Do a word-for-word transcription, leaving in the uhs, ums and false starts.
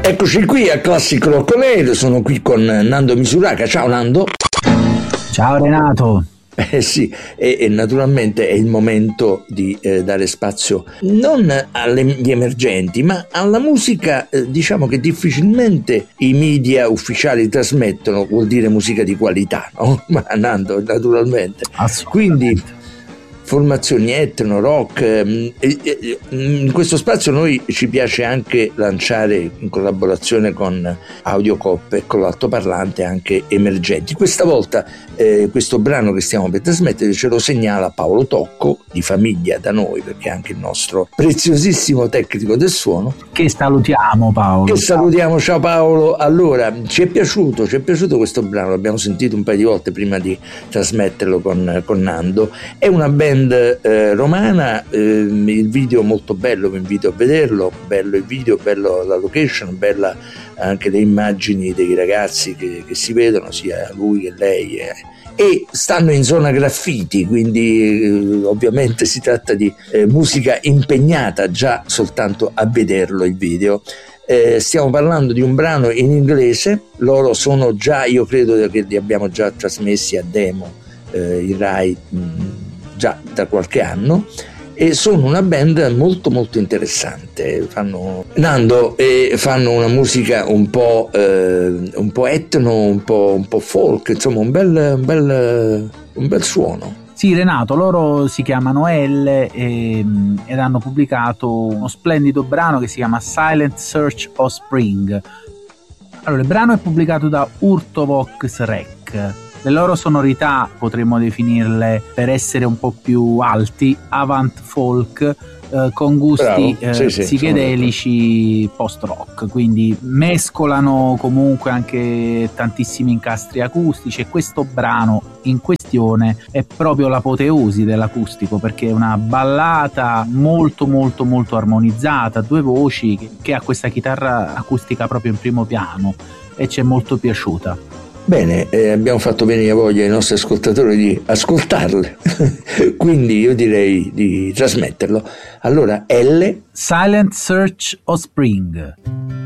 Eccoci qui a Classic Rock On Air, sono qui con Nando Misuraka. Ciao Nando. Ciao Renato. Eh sì, e, e naturalmente è il momento di eh, dare spazio non agli emergenti, ma alla musica, eh, diciamo che difficilmente i media ufficiali trasmettono, vuol dire musica di qualità, no? Ma Nando, naturalmente. Quindi formazioni etno, rock, eh, eh, in questo spazio noi ci piace anche lanciare in collaborazione con Audiocop e con l'altoparlante anche emergenti. Questa volta eh, questo brano che stiamo per trasmettere ce lo segnala Paolo Tocco, di famiglia da noi, perché è anche il nostro preziosissimo tecnico del suono. Che salutiamo Paolo. Che salutiamo, ciao Paolo. Allora, ci è piaciuto, ci è piaciuto questo brano, l'abbiamo sentito un paio di volte prima di trasmetterlo con, con Nando. È una band Eh, romana, eh, il video molto bello, vi invito a vederlo, bello il video, bello la location, bella anche le immagini dei ragazzi che, che si vedono, sia lui che lei, eh. E stanno in zona graffiti, quindi eh, ovviamente si tratta di eh, musica impegnata già soltanto a vederlo il video. Eh, stiamo parlando di un brano in inglese, loro sono già, io credo che li abbiamo già trasmessi a demo eh, in Rai mh, già da qualche anno, e sono una band molto molto interessante. Fanno Nando e fanno una musica un po' eh, un po' etno, un po', un po' folk, insomma un bel, un bel un bel suono. Sì Renato, loro si chiamano L e, ed hanno pubblicato uno splendido brano che si chiama Silent Search of Spring. Allora, il brano è pubblicato da Urtovox Rec. Le loro sonorità potremmo definirle, per essere un po' più alti, avant folk, eh, con gusti eh, sì, sì, psichedelici post-rock, quindi mescolano comunque anche tantissimi incastri acustici, e questo brano in questione è proprio l'apoteosi dell'acustico, perché è una ballata molto molto molto armonizzata, due voci, che ha questa chitarra acustica proprio in primo piano e ci è molto piaciuta. Bene, eh, abbiamo fatto venire voglia ai nostri ascoltatori di ascoltarle, quindi io direi di trasmetterlo. Allora, L. Silent Search of Spring.